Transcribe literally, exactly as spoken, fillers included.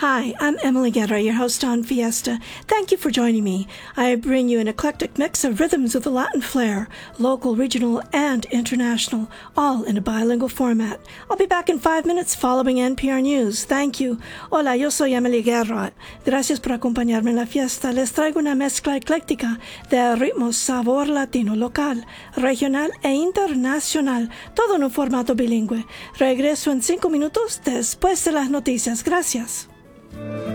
Hi, I'm Emily Guerra, your host on Fiesta. Thank you for joining me. I bring you an eclectic mix of rhythms with a Latin flair, local, regional, and international, all in a bilingual format. I'll be back in five minutes following N P R News. Thank you. Hola, yo soy Emily Guerra. Gracias por acompañarme en la fiesta. Les traigo una mezcla ecléctica de ritmos, sabor latino, local, regional e internacional, todo en un formato bilingüe. Regreso en cinco minutos después de las noticias. Gracias.